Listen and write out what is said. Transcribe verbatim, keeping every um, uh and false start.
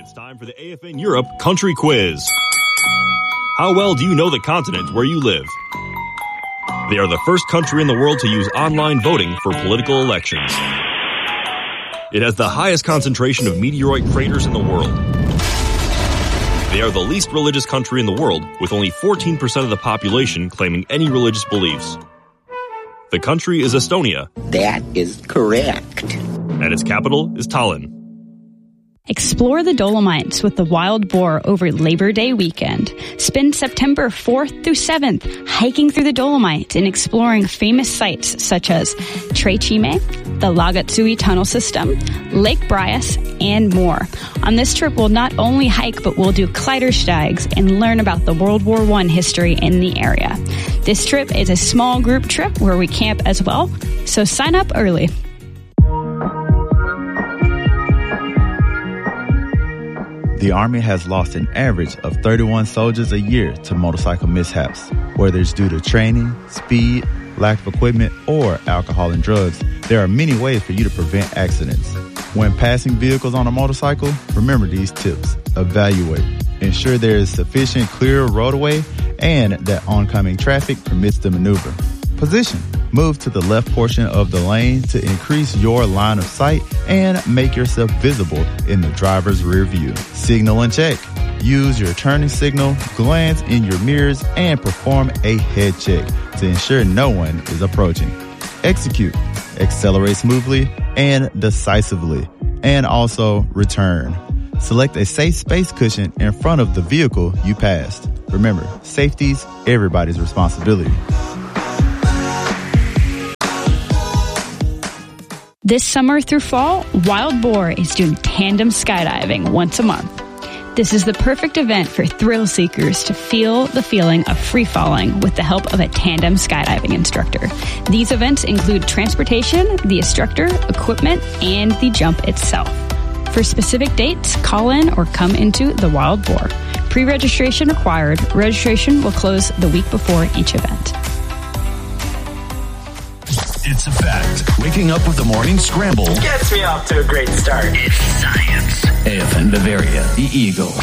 It's time for the A F N Europe Country Quiz. How well do you know the continent where you live? They are the first country in the world to use online voting for political elections. It has the highest concentration of meteoroid craters in the world. They are the least religious country in the world, with only fourteen percent of the population claiming any religious beliefs. The country is Estonia. That is correct. And its capital is Tallinn. Explore the Dolomites with the Wild Boar over Labor Day weekend. Spend September fourth through seventh hiking through the Dolomites and exploring famous sites such as Tre Cime, the Lagatsui Tunnel System, Lake Bryas, and more. On this trip, we'll not only hike, but we'll do Kleidersteigs and learn about the World War One history in the area. This trip is a small group trip where we camp as well, so sign up early. The Army has lost an average of thirty-one soldiers a year to motorcycle mishaps. Whether it's due to training, speed, lack of equipment, or alcohol and drugs, there are many ways for you to prevent accidents. When passing vehicles on a motorcycle, remember these tips. Evaluate. Ensure there is sufficient clear roadway and that oncoming traffic permits the maneuver. Position. Move to the left portion of the lane to increase your line of sight and make yourself visible in the driver's rear view. Signal and check. Use your turning signal, glance in your mirrors, and perform a head check to ensure no one is approaching. Execute. Accelerate smoothly and decisively. And also return. Select a safe space cushion in front of the vehicle you passed. Remember, safety's everybody's responsibility. This summer through fall, Wild Boar is doing tandem skydiving once a month. This is the perfect event for thrill seekers to feel the feeling of free falling with the help of a tandem skydiving instructor. These events include transportation, the instructor, equipment, and the jump itself. For specific dates, call in or come into the Wild Boar. Pre-registration required. Registration will close the week before each event. It's a fact. Waking up with the morning scramble gets me off to a great start. It's science. A F N Bavaria, the Eagle.